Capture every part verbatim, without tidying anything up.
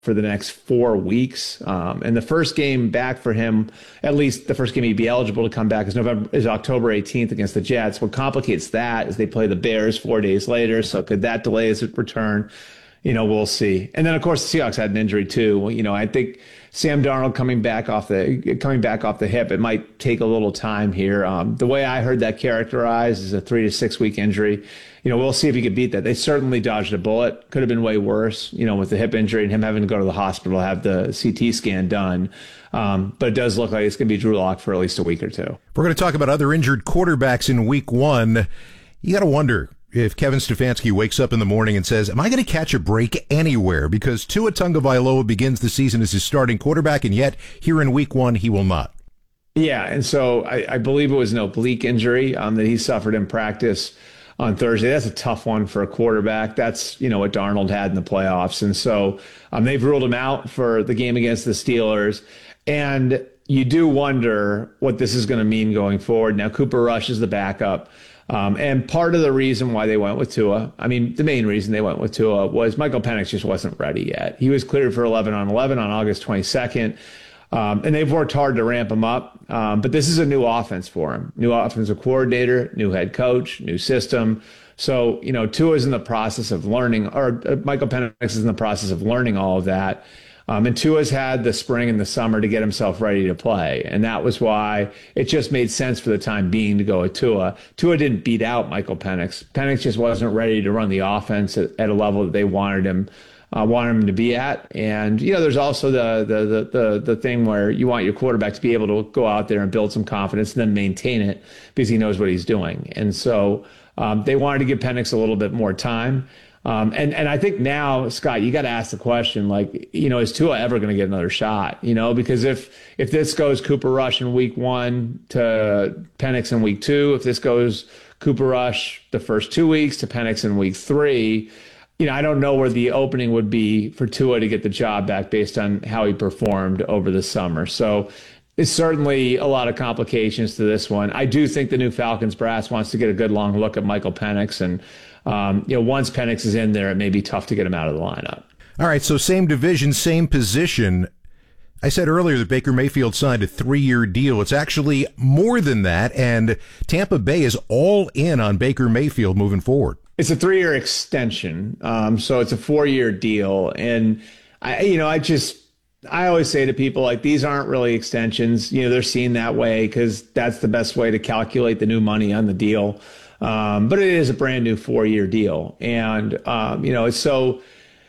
for the next four weeks. Um, and the first game back for him, at least the first game he'd be eligible to come back, is November is October eighteenth against the Jets. What complicates that is they play the Bears four days later. So could that delay his return? You know, we'll see. And then, of course, the Seahawks had an injury too. You know, I think Sam Darnold coming back off the coming back off the hip, it might take a little time here. Um, the way I heard that characterized is a three to six week injury. You know, we'll see if he could beat that. They certainly dodged a bullet. Could have been way worse, you know, with the hip injury and him having to go to the hospital to have the C T scan done. Um, but it does look like it's going to be Drew Lock for at least a week or two. We're going to talk about other injured quarterbacks in week one. You got to wonder if Kevin Stefanski wakes up in the morning and says, am I going to catch a break anywhere? Because Tua Tagovailoa begins the season as his starting quarterback, and yet here in week one, he will not. Yeah, and so I, I believe it was an oblique injury um, that he suffered in practice on Thursday. That's a tough one for a quarterback. That's, you know, what Darnold had in the playoffs. And so um, they've ruled him out for the game against the Steelers. And you do wonder what this is going to mean going forward. Now, Cooper Rush is the backup. Um, and part of the reason why they went with Tua, I mean, the main reason they went with Tua was Michael Penix just wasn't ready yet. He was cleared for eleven on eleven on August twenty-second. Um, and they've worked hard to ramp him up. Um, but this is a new offense for him. New offensive coordinator, new head coach, new system. So, you know, Tua is in the process of learning, or uh, Michael Penix is in the process of learning all of that. Um, and Tua's had the spring and the summer to get himself ready to play. And that was why it just made sense for the time being to go with Tua. Tua didn't beat out Michael Penix. Penix just wasn't ready to run the offense at, at a level that they wanted him uh, wanted him to be at. And, you know, there's also the, the, the, the, the thing where you want your quarterback to be able to go out there and build some confidence and then maintain it because he knows what he's doing. And so um, they wanted to give Penix a little bit more time. Um, and, and I think now, Scott, you got to ask the question, like, you know, is Tua ever going to get another shot? You know, because if if this goes Cooper Rush in week one to Penix in week two, if this goes Cooper Rush the first two weeks to Penix in week three, you know, I don't know where the opening would be for Tua to get the job back based on how he performed over the summer. So there's certainly a lot of complications to this one. I do think the new Falcons brass wants to get a good long look at Michael Penix, and Um, you know, once Penix is in there, it may be tough to get him out of the lineup. All right, so same division, same position. I said earlier that Baker Mayfield signed a three-year deal. It's actually more than that, and Tampa Bay is all in on Baker Mayfield moving forward. It's a three-year extension, um, so it's a four-year deal. And, I, you know, I just I always say to people, like, these aren't really extensions. You know, they're seen that way because that's the best way to calculate the new money on the deal. Um, but it is a brand new four-year deal. And, um, you know, it's so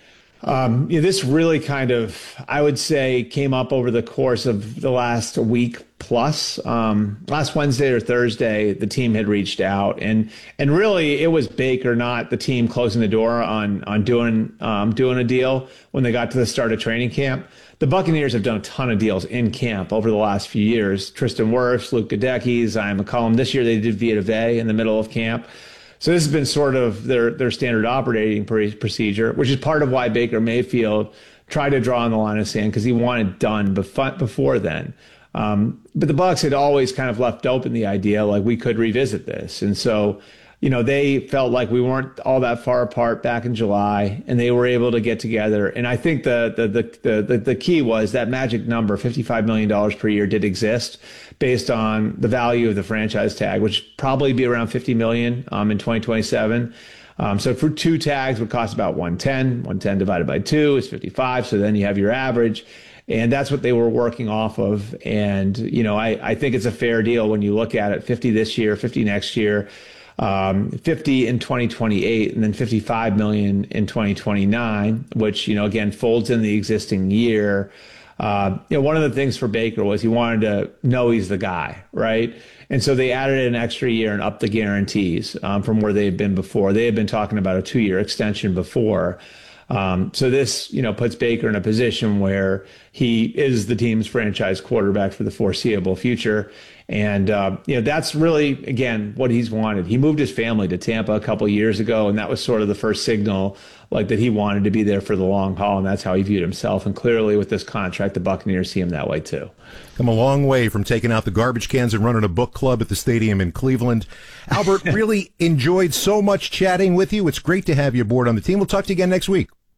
um, you know, this really kind of, I would say, came up over the course of the last week plus. Um, last Wednesday or Thursday, the team had reached out. And and really, it was Baker, not the team closing the door on, on doing um, doing a deal when they got to the start of training camp. The Buccaneers have done a ton of deals in camp over the last few years. Tristan Wirfs, Luke Gadecki, Zion McCollum. This year they did Vita Vea in the middle of camp. So this has been sort of their, their standard operating procedure, which is part of why Baker Mayfield tried to draw on the line of sand because he wanted done before then. Um, but the Bucs had always kind of left open the idea like we could revisit this. And so, you know, they felt like we weren't all that far apart back in July, and they were able to get together. And I think the the the the, the key was that magic number, fifty-five million dollars per year, did exist based on the value of the franchise tag, which probably be around fifty million dollars um, in twenty twenty-seven. Um, so for two tags would cost about one ten. one ten divided by two is fifty-five. So then you have your average. And that's what they were working off of. And, you know, I, I think it's a fair deal when you look at it. fifty this year, fifty next year. Um, fifty in twenty twenty-eight, and then fifty-five million in twenty twenty-nine, which, you know, again, folds in the existing year. Uh, you know, one of the things for Baker was he wanted to know he's the guy, right? And so they added an extra year and upped the guarantees um, from where they had been before. They had been talking about a two-year extension before. Um, so this, you know, puts Baker in a position where he is the team's franchise quarterback for the foreseeable future. And, uh, you know, that's really, again, what he's wanted. He moved his family to Tampa a couple of years ago, and that was sort of the first signal, like, that he wanted to be there for the long haul, and that's how he viewed himself. And clearly with this contract, the Buccaneers see him that way too. Come a long way from taking out the garbage cans and running a book club at the stadium in Cleveland. Albert, really enjoyed so much chatting with you. It's great to have you aboard on the team. We'll talk to you again next week.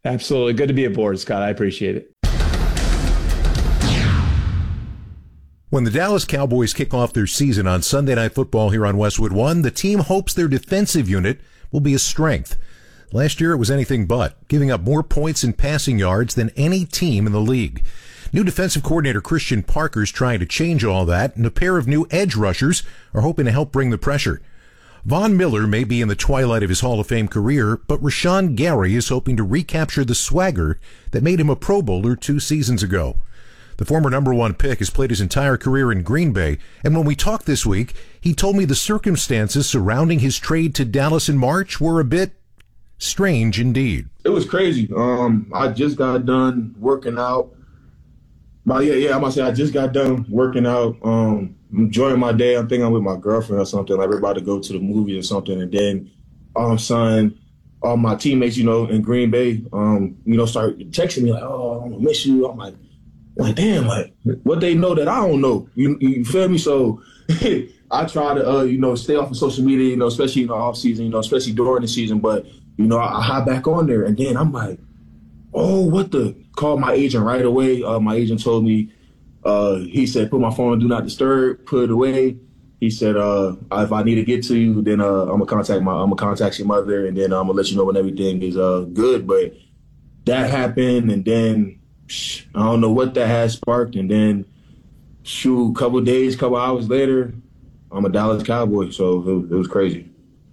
Absolutely. Good to be aboard, Scott. I appreciate it. When the Dallas Cowboys kick off their season on Sunday Night Football here on Westwood One, the team hopes their defensive unit will be a strength. Last year it was anything but, giving up more points and passing yards than any team in the league. New defensive coordinator Christian Parker's trying to change all that, and a pair of new edge rushers are hoping to help bring the pressure. Von Miller may be in the twilight of his Hall of Fame career, but Rashawn Gary is hoping to recapture the swagger that made him a Pro Bowler two seasons ago. The former number one pick has played his entire career in Green Bay, and when we talked this week, he told me the circumstances surrounding his trade to Dallas in March were a bit strange indeed. It was crazy. Um, I just got done working out. But yeah, yeah, I'm gonna say I just got done working out, um, enjoying my day. I'm thinking I'm with my girlfriend or something, like we're about to go to the movie or something, and then um, son, all my teammates, you know, in Green Bay, um, you know, start texting me like, "Oh, I'm gonna miss you." I'm like. Like, damn, like, what they know that I don't know. You, you feel me? So I try to, uh, you know, stay off of social media, you know, especially in the off season, you know, especially during the season. But, you know, I, I hop back on there. And then I'm like, oh, what the? Called my agent right away. Uh, my agent told me, uh, he said, put my phone on Do Not Disturb, put it away. He said, uh, if I need to get to you, then uh, I'm going to contact my, I'm going to contact your mother, and then I'm going to let you know when everything is uh, good. But that happened, and then I don't know what that has sparked, and then, shoot, a couple of days, couple hours later, I'm a Dallas Cowboy, so it was, it was crazy.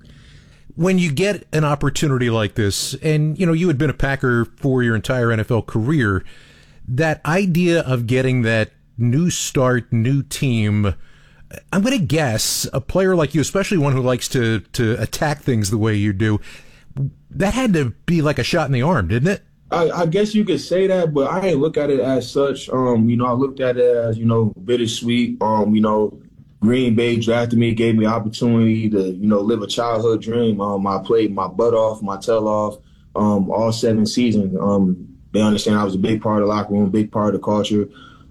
When you get an opportunity like this, and, you know, you had been a Packer for your entire N F L career, that idea of getting that new start, new team, I'm going to guess a player like you, especially one who likes to, to attack things the way you do, that had to be like a shot in the arm, didn't it? I, I guess you could say that, but I didn't look at it as such. Um, you know, I looked at it as, you know, bittersweet. Um, you know, Green Bay drafted me, gave me opportunity to, you know, live a childhood dream. Um, I played my butt off, my tail off, um, all seven seasons. Um, they understand I was a big part of the locker room, big part of the culture.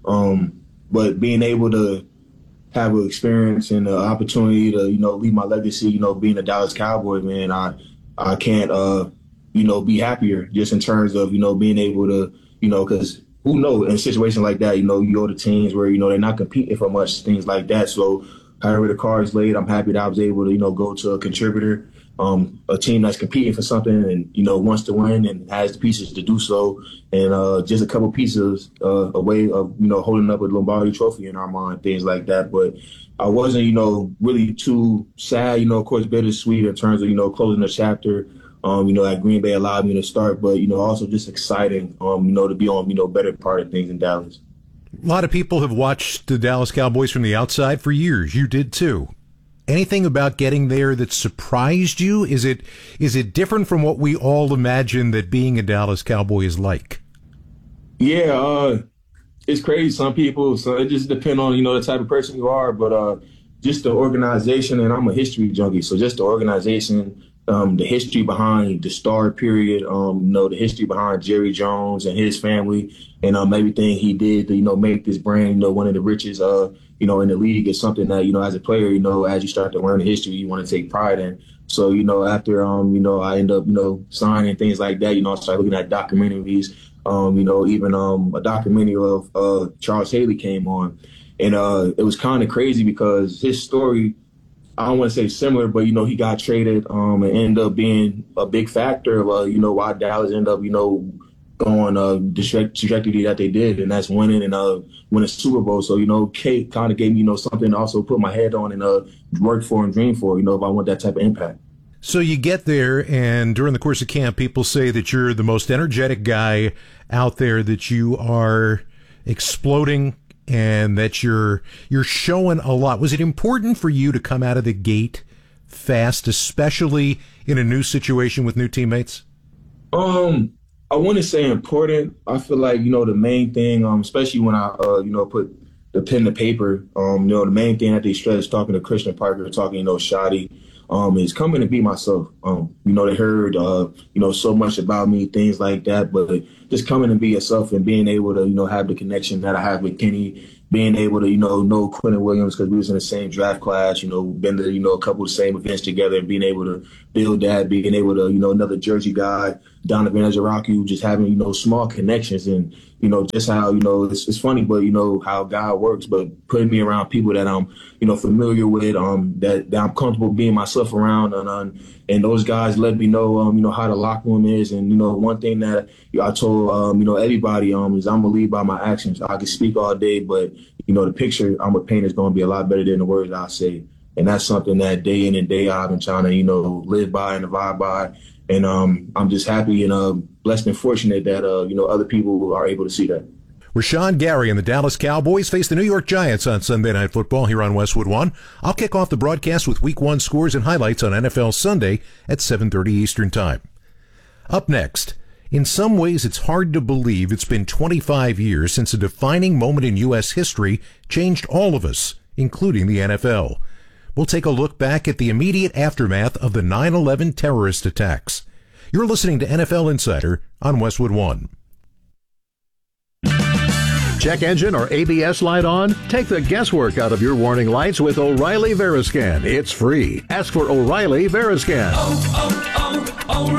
Um, but being able to have an experience and the opportunity to, you know, leave my legacy, you know, being a Dallas Cowboy, man, I, I can't, uh, you know, be happier just in terms of, you know, being able to, you know, because who knows, in a situation like that, you know, you go to teams where, you know, they're not competing for much, things like that. So however the cards laid, I'm happy that I was able to, you know, go to a contributor, um, a team that's competing for something and, you know, wants to win and has the pieces to do so. And uh, just a couple pieces uh, away of, you know, holding up a Lombardi trophy in our mind, things like that. But I wasn't, you know, really too sad, you know, of course, bittersweet in terms of, you know, closing the chapter. Um, you know, at Green Bay allowed me to start, but, you know, also just exciting, um, you know, to be on, you know, better part of things in Dallas. A lot of people have watched the Dallas Cowboys from the outside for years. You did too. Anything about getting there that surprised you? Is it is it different from what we all imagine that being a Dallas Cowboy is like? Yeah, uh, it's crazy. Some people, so it just depends on, you know, the type of person you are, but uh, just the organization, and I'm a history junkie, so just the organization, Um, the history behind the star period, um, you know, the history behind Jerry Jones and his family and um, everything he did to, you know, make this brand, you know, one of the richest, uh, you know, in the league is something that, you know, as a player, you know, as you start to learn the history, you want to take pride in. So, you know, after, um, you know, I end up, you know, signing things like that, you know, I started looking at documentaries, um, you know, even um, a documentary of uh, Charles Haley came on. And uh, it was kind of crazy because his story, I don't want to say similar, but, you know, he got traded um, and ended up being a big factor of, uh, you know, why Dallas ended up, you know, going uh, the trajectory that they did, and that's winning and uh, winning Super Bowl. So, you know, Kate kind of gave me, you know, something to also put my head on and uh, work for and dream for, you know, if I want that type of impact. So you get there, and during the course of camp, people say that you're the most energetic guy out there, that you are exploding, and that you're you're showing a lot. Was it important for you to come out of the gate fast, especially in a new situation with new teammates? Um, I wouldn't say important. I feel like, you know, the main thing, um, especially when I, uh, you know, put the pen to paper, um, you know, the main thing that they stress, talking to Christian Parker, talking, you know, Shotty, um, is coming to be myself. Um, you know, they heard, uh, you know, so much about me, things like that, but just coming to be yourself and being able to, you know, have the connection that I have with Kenny, being able to, you know, know Quentin Williams because we was in the same draft class, you know, been to, you know, a couple of the same events together and being able to build that, being able to, you know, another Jersey guy, Donovan Ezraku, just having, you know, small connections and, you know, just how, you know, it's, it's funny, but, you know, how God works, but putting me around people that I'm, you know, familiar with, um, that, that I'm comfortable being myself around. And, um, and those guys let me know, um, you know, how the locker room is. And, you know, one thing that I told, um, you know, everybody um, is I'm going to lead by my actions. I can speak all day, but, you know, the picture I'm going to paint is going to be a lot better than the words I say. And that's something that day in and day out I've been trying to, you know, live by and abide by. And um, I'm just happy and uh, blessed and fortunate that, uh, you know, other people are able to see that. Rashawn Gary and the Dallas Cowboys face the New York Giants on Sunday Night Football here on Westwood One. I'll kick off the broadcast with Week One scores and highlights on N F L Sunday at seven thirty Eastern Time. Up next, in some ways it's hard to believe it's been twenty-five years since a defining moment in U S history changed all of us, including the N F L. We'll take a look back at the immediate aftermath of the nine eleven terrorist attacks. You're listening to N F L Insider on Westwood One. Check engine or A B S light on? Take the guesswork out of your warning lights with O'Reilly Veriscan. It's free. Ask for O'Reilly Veriscan. Oh,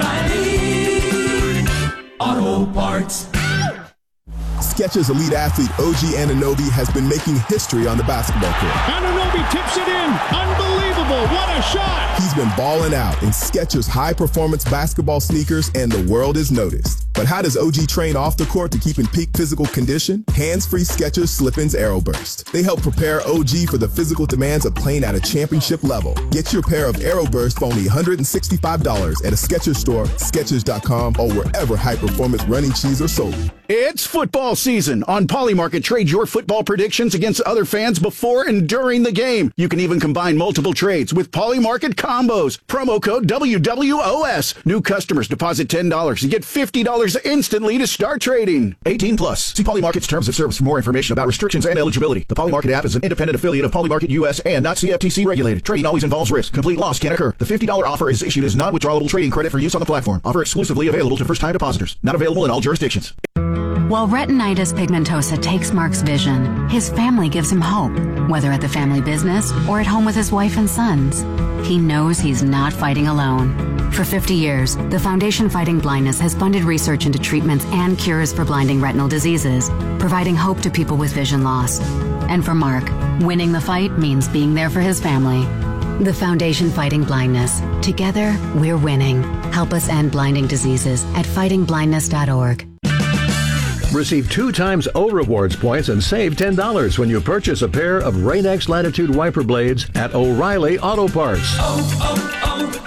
oh, oh, O'Reilly Auto Parts. Skechers elite athlete O G Anunoby has been making history on the basketball court. Anunoby tips it in. Unbelievable. What a shot. He's been balling out in Skechers high-performance basketball sneakers, and the world is noticed. But how does O G train off the court to keep in peak physical condition? Hands-free Skechers Slip-ins Aeroburst. They help prepare O G for the physical demands of playing at a championship level. Get your pair of Aeroburst for only one hundred sixty-five dollars at a Skechers store, Skechers dot com, or wherever high-performance running shoes are sold. It's football season. On Polymarket, trade your football predictions against other fans before and during the game. You can even combine multiple trades with Polymarket combos. Promo code W W O S. New customers deposit ten dollars and get fifty dollars instantly to start trading. eighteen plus. See Polymarket's terms of service for more information about restrictions and eligibility. The Polymarket app is an independent affiliate of Polymarket U S and not C F T C regulated. Trading always involves risk. Complete loss can occur. The fifty dollars offer is issued as non-withdrawable trading credit for use on the platform. Offer exclusively available to first-time depositors. Not available in all jurisdictions. While retinitis pigmentosa takes Mark's vision, his family gives him hope, whether at the family business or at home with his wife and sons. He knows he's not fighting alone. For fifty years, the Foundation Fighting Blindness has funded research into treatments and cures for blinding retinal diseases, providing hope to people with vision loss. And for Mark, winning the fight means being there for his family. The Foundation Fighting Blindness. Together, we're winning. Help us end blinding diseases at fighting blindness dot org. Receive two times O Rewards points and save ten dollars when you purchase a pair of Rain-X Latitude wiper blades at O'Reilly Auto Parts. Oh,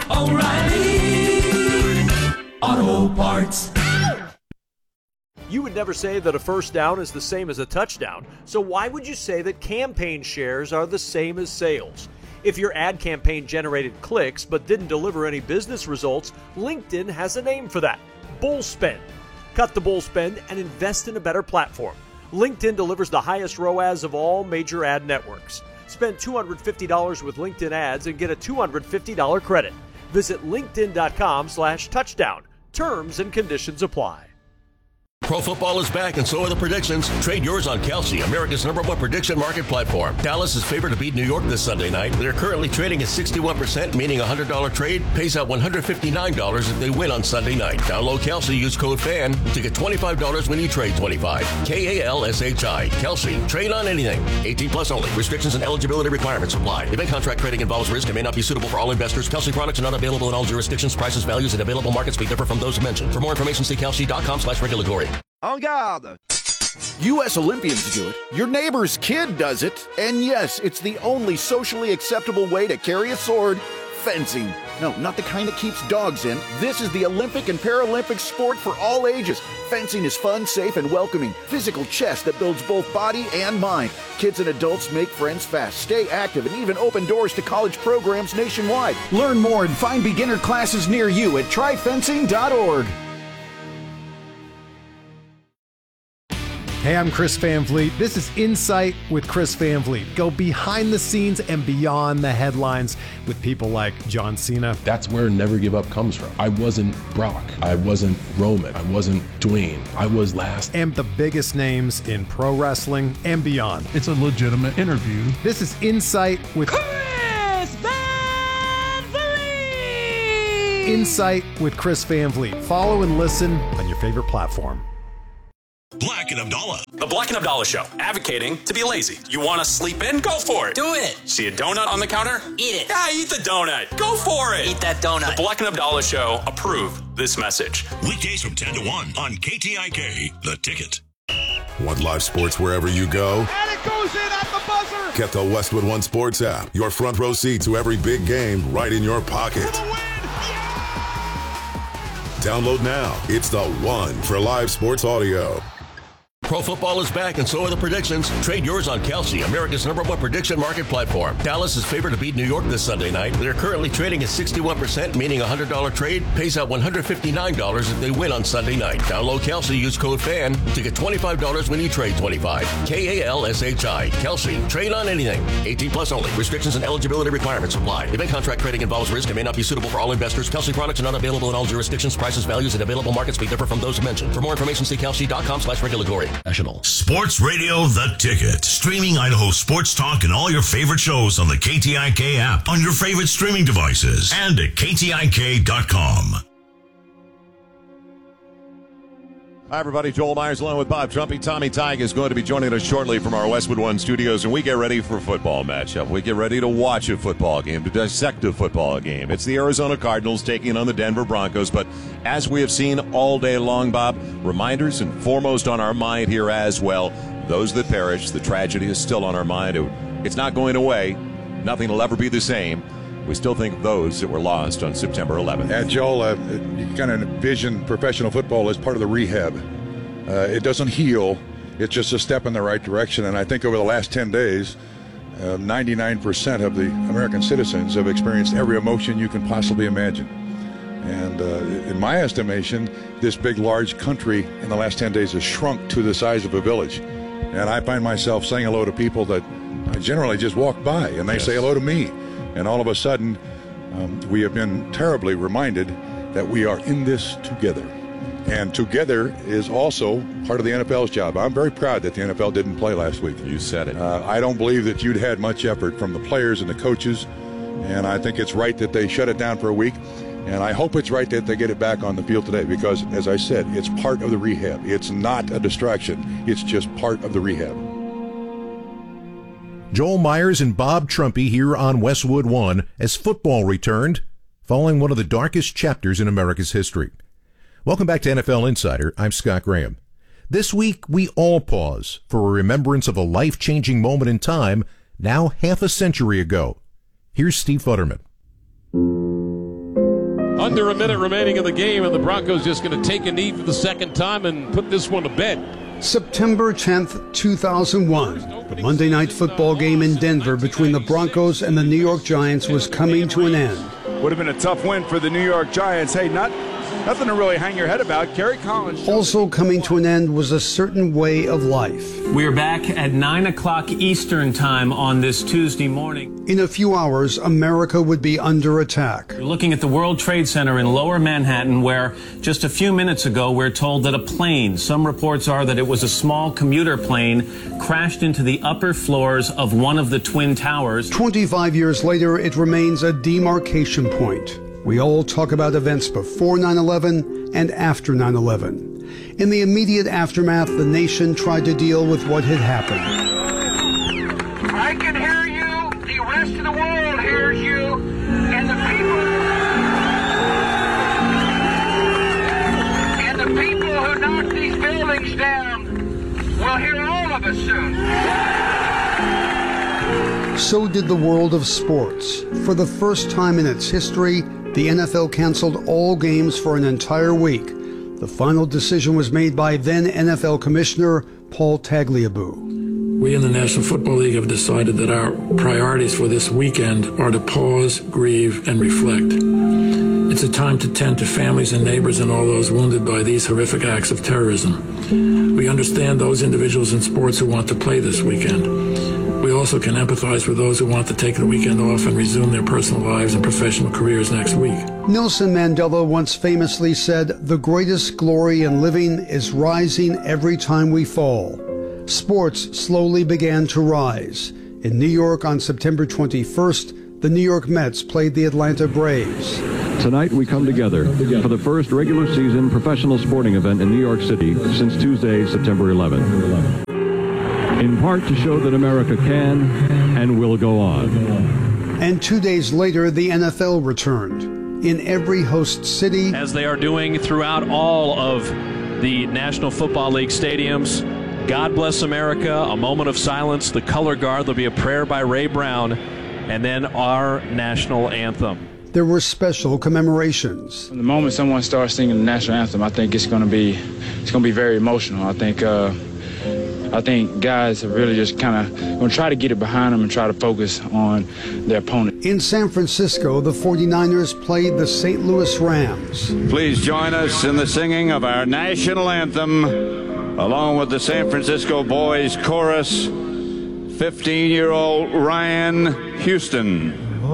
oh, oh, O'Reilly Auto Parts. You would never say that a first down is the same as a touchdown, so why would you say that campaign shares are the same as sales? If your ad campaign generated clicks but didn't deliver any business results, LinkedIn has a name for that: bull spend. Cut the bull spend and invest in a better platform. LinkedIn delivers the highest R O A S of all major ad networks. Spend two hundred fifty dollars with LinkedIn ads and get a two hundred fifty dollars credit. Visit linkedin.com slash touchdown. Terms and conditions apply. Pro football is back, and so are the predictions. Trade yours on Kalshi, America's number one prediction market platform. Dallas is favored to beat New York this Sunday night. They're currently trading at sixty-one percent, meaning a one hundred dollars trade pays out one hundred fifty-nine dollars if they win on Sunday night. Download Kalshi, use code FAN to get twenty-five dollars when you trade twenty-five dollars. K A L S H I. Kalshi. Trade on anything. eighteen plus only. Restrictions and eligibility requirements apply. Event contract trading involves risk and may not be suitable for all investors. Kalshi products are not available in all jurisdictions. Prices, values, and available markets may differ from those mentioned. For more information, see kalshi.com slash regulatory. En garde! U S Olympians do it, your neighbor's kid does it, and yes, it's the only socially acceptable way to carry a sword: fencing. No, not the kind that keeps dogs in. This is the Olympic and Paralympic sport for all ages. Fencing is fun, safe, and welcoming. Physical chess that builds both body and mind. Kids and adults make friends fast, stay active, and even open doors to college programs nationwide. Learn more and find beginner classes near you at try fencing dot org. Hey, I'm Chris Van Vliet. This is Insight with Chris Van Vliet. Go behind the scenes and beyond the headlines with people like John Cena. That's where Never Give Up comes from. I wasn't Brock. I wasn't Roman. I wasn't Dwayne. I was last. And the biggest names in pro wrestling and beyond. It's a legitimate interview. This is Insight with Chris Van Vliet! Insight with Chris Van Vliet. Follow and listen on your favorite platform. Black and Abdallah. The Black and Abdallah Show, advocating to be lazy. You want to sleep in? Go for it. Do it. See a donut on the counter? Eat it. Yeah, eat the donut. Go for it. Eat that donut. The Black and Abdallah Show approve this message. Weekdays from ten to one on K T I K, The Ticket. Want live sports wherever you go? And it goes in at the buzzer. Get the Westwood One Sports app. Your front row seat to every big game right in your pocket. Download now. It's the one for live sports audio. Pro football is back, and so are the predictions. Trade yours on Kelsey, America's number one prediction market platform. Dallas is favored to beat New York this Sunday night. They're currently trading at sixty-one percent, meaning a one hundred dollars trade pays out one hundred fifty-nine dollars if they win on Sunday night. Download Kelsey, use code FAN to get twenty-five dollars when you trade twenty-five dollars. K A L S H I. Kelsey. Trade on anything. eighteen plus only. Restrictions and eligibility requirements apply. Event contract trading involves risk and may not be suitable for all investors. Kelsey products are not available in all jurisdictions. Prices, values, and available markets may differ from those mentioned. For more information, see kelsey.com slash regulatory. National. Sports Radio The Ticket. Streaming Idaho sports talk and all your favorite shows on the K T I K app, on your favorite streaming devices, and at K T I K dot com. Hi, everybody. Joel Myers along with Bob Trumpy. Tommy Tig is going to be joining us shortly from our Westwood One studios, and we get ready for a football matchup. We get ready to watch a football game, to dissect a football game. It's the Arizona Cardinals taking on the Denver Broncos, but as we have seen all day long, Bob, reminders and foremost on our mind here as well, those that perish, the tragedy is still on our mind. It's not going away. Nothing will ever be the same. We still think of those that were lost on September eleventh. Yeah, Joel, uh, you kind of envision professional football as part of the rehab. Uh, it doesn't heal. It's just a step in the right direction. And I think over the last ten days, uh, ninety-nine percent of the American citizens have experienced every emotion you can possibly imagine. And uh, in my estimation, this big, large country in the last ten days has shrunk to the size of a village. And I find myself saying hello to people that I generally just walk by, and they yes. say hello to me. And all of a sudden, um, we have been terribly reminded that we are in this together. And together is also part of the N F L's job. I'm very proud that the N F L didn't play last week. You said it. Uh, I don't believe that you'd had much effort from the players and the coaches. And I think it's right that they shut it down for a week. And I hope it's right that they get it back on the field today because, as I said, it's part of the rehab. It's not a distraction. It's just part of the rehab. Joel Myers and Bob Trumpy here on Westwood One as football returned, following one of the darkest chapters in America's history. Welcome back to N F L Insider. I'm Scott Graham. This week, we all pause for a remembrance of a life-changing moment in time now half a century ago. Here's Steve Futterman. Under a minute remaining in the game, and the Broncos just going to take a knee for the second time and put this one to bed. September tenth, two thousand one, the Monday Night Football game in Denver between the Broncos and the New York Giants was coming to an end. Would have been a tough win for the New York Giants. Hey, not nothing to really hang your head about. Kerry Collins. Also coming to an end was a certain way of life. We are back at nine o'clock Eastern time on this Tuesday morning. In a few hours, America would be under attack. You're looking at the World Trade Center in Lower Manhattan, where just a few minutes ago we're told that a plane, some reports are that it was a small commuter plane, crashed into the upper floors of one of the Twin Towers. twenty-five years later, it remains a demarcation point. We all talk about events before nine eleven and after nine eleven. In the immediate aftermath, the nation tried to deal with what had happened. I can hear you. The rest of the world hears you. And the people... And the people who knocked these buildings down will hear all of us soon. So did the world of sports. For the first time in its history, the N F L canceled all games for an entire week. The final decision was made by then N F L Commissioner Paul Tagliabue. We in the National Football League have decided that our priorities for this weekend are to pause, grieve, and reflect. It's a time to tend to families and neighbors and all those wounded by these horrific acts of terrorism. We understand those individuals in sports who want to play this weekend. We also can empathize with those who want to take the weekend off and resume their personal lives and professional careers next week. Nelson Mandela once famously said, "The greatest glory in living is rising every time we fall." Sports slowly began to rise. In New York on September twenty-first, the New York Mets played the Atlanta Braves. Tonight we come together for the first regular season professional sporting event in New York City since Tuesday, September eleventh. In part to show that America can and will go on. And two days later, the N F L returned. In every host city, as they are doing throughout all of the National Football League stadiums, God Bless America, a moment of silence, the color guard, there'll be a prayer by Ray Brown, and then our national anthem. There were special commemorations. From the moment someone starts singing the national anthem, I think it's going to be it's going to be very emotional. I think uh, I think guys are really just kind of going to try to get it behind them and try to focus on their opponent. In San Francisco, the forty-niners played the Saint Louis Rams. Please join us in the singing of our national anthem, along with the San Francisco Boys Chorus, fifteen-year-old Ryan Houston.